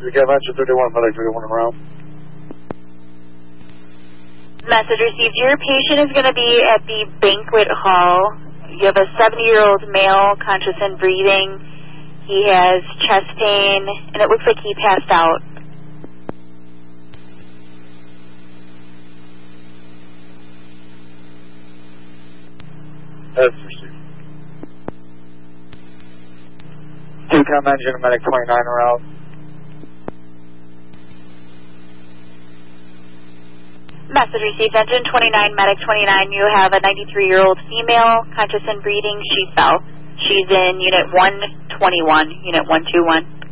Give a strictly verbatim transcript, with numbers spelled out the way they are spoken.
You got Venture thirty-one, medic thirty-one around. Message received. Your patient is going to be at the banquet hall. You have a seventy-year-old male, conscious and breathing. He has chest pain, and it looks like he passed out. That's received. Two-com engine, medic twenty-nine around. Message received. Engine twenty-nine, medic twenty-nine. You have a ninety-three-year-old female, conscious and breathing. She fell. She's in Unit one twenty-one, Unit one two one.